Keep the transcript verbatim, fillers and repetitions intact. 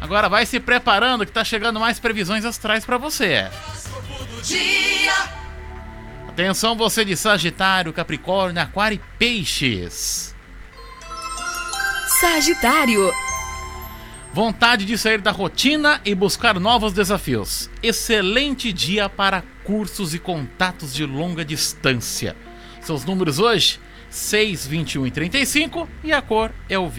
Agora vai se preparando que tá chegando mais previsões astrais pra você. Atenção você de Sagitário, Capricórnio, Aquário e Peixes. Sagitário. Vontade de sair da rotina e buscar novos desafios. Excelente dia para cursos e contatos de longa distância. Seus números hoje, seis, vinte e um e trinta e cinco, e a cor é o